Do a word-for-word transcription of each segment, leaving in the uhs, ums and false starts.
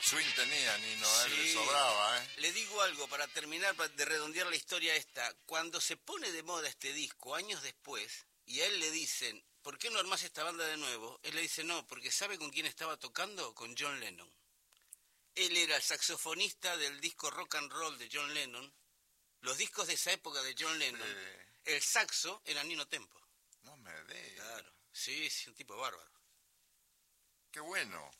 swing tenía Nino, ¿eh? Sí. Le sobraba, ¿eh? Le digo algo para terminar, para de redondear la historia esta. Cuando se pone de moda este disco, años después, y a él le dicen, ¿por qué no armás esta banda de nuevo? Él le dice, no, porque ¿sabe con quién estaba tocando? Con John Lennon. Él era el saxofonista del disco Rock and Roll de John Lennon. Los discos de esa época de John Lennon, Eh, el saxo era Nino Tempo. no me digas. Claro, sí, sí, un tipo bárbaro. Qué bueno.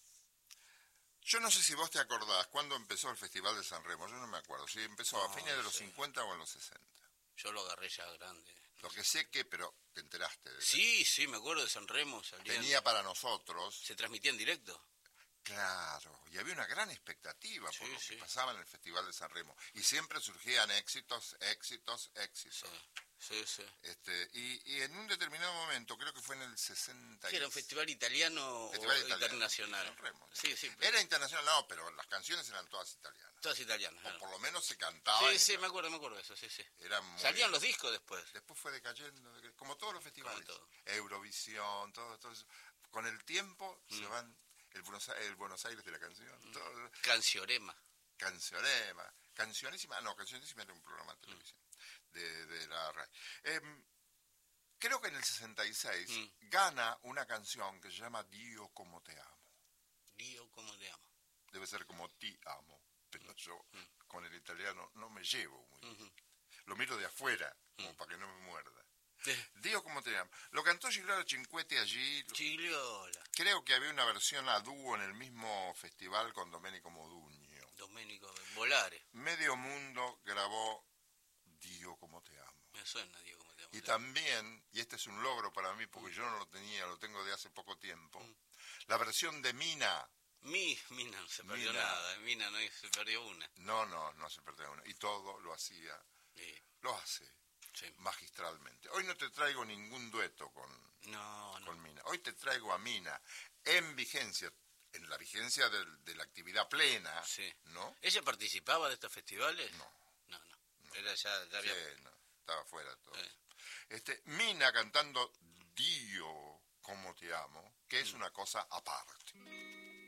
Yo no sé si vos te acordás cuándo empezó el Festival de San Remo. Yo no me acuerdo. Si empezó No, a fines de los sí. cincuenta o en los sesenta. Yo lo agarré ya grande. Lo que sé que, pero te enteraste. De Sí, sí, me acuerdo de San Remo. Salían, Tenía para nosotros. se transmitía en directo. Claro, y había una gran expectativa por Sí, lo sí. que pasaba en el Festival de San Remo. Y siempre surgían éxitos, éxitos, éxitos. Sí, sí, sí. Este, y, y en un determinado momento, creo que fue en el sesenta. ¿Qué era un festival italiano Festival o italiano, internacional? San Remo, Sí, sí. pero- Era internacional, no, pero las canciones eran todas italianas. Todas italianas. O claro. por lo menos se cantaban. Sí, sí, y- me acuerdo, me acuerdo de eso, sí, sí. Era muy Salían bien. los discos después. Después fue decayendo, deca- como todos los festivales. Como todo. Eurovisión, todo, todo eso. Con el tiempo se Mm. van el Buenos, A- el Buenos Aires de la canción, todo, Canciorema. Cancionema, Cancionísima, no, Cancionísima era un programa de televisión, de, de la radio. Em, creo que en el sesenta y seis Mm. gana una canción que se llama Dio como te amo. Dio, ¿cómo te amo? Debe ser como ti amo, pero yo Mm. con el italiano no me llevo muy bien. Ujú. Lo miro de afuera, como Mm. para que no me muerda. Eh, Dio como te amo. Lo cantó Gigliola Cinquetti allí. Gigliola. Creo que había una versión a dúo en el mismo festival con Domenico Modugno. Domenico Volare. Medio mundo grabó Dio como te amo. Me suena, Dio, ¿cómo te amo? Y también, y este es un logro para mí porque yo no lo tenía, lo tengo de hace poco tiempo, Mm. la versión de Mina. Mi, Mina no se perdió Mina. nada. Mina no se perdió una. No, no, no se perdió uno. Y todo lo hacía, Sí, lo hace sí. magistralmente. Hoy no te traigo ningún dueto con, No, no. con Mina. Hoy te traigo a Mina en vigencia, en la vigencia del- de la actividad plena, Sí. ¿no? ¿Ella participaba de estos festivales? No. No, no. Era ya, ya había... Sí, no, estaba fuera de todo. Eh. Este, Mina cantando Dio como te amo, que es una cosa aparte.